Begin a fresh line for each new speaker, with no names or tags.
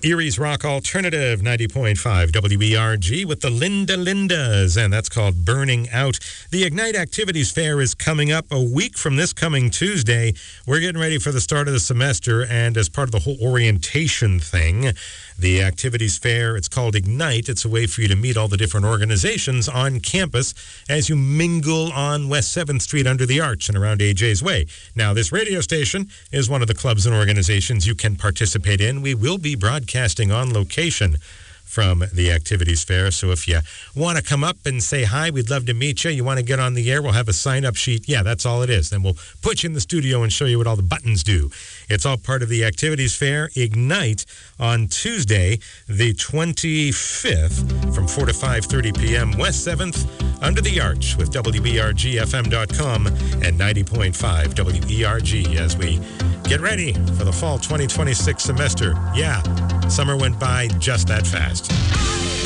Erie's Rock Alternative 90.5 WERG with the Linda Lindas, and that's called Burning Out. The Ignite Activities Fair is coming up a week from this coming Tuesday. We're getting ready for the start of the semester, and as part of the whole orientation thing, the Activities Fair, it's called Ignite. It's a way for you to meet all the different organizations on campus as you mingle on West 7th Street under the arch and around AJ's Way. Now, this radio station is one of the clubs and organizations you can participate in. We will be broadcasting on location from the Activities Fair. So if you want to come up and say hi, we'd love to meet you. You want to get on the air, we'll have a sign-up sheet. Yeah, that's all it is. Then we'll put you in the studio and show you what all the buttons do. It's all part of the Activities Fair Ignite on Tuesday, the 25th, from 4 to 5:30 p.m. West 7th, under the arch with WERGFM.com and 90.5 WERG as we get ready for the fall 2026 semester. Yeah, summer went by just that fast.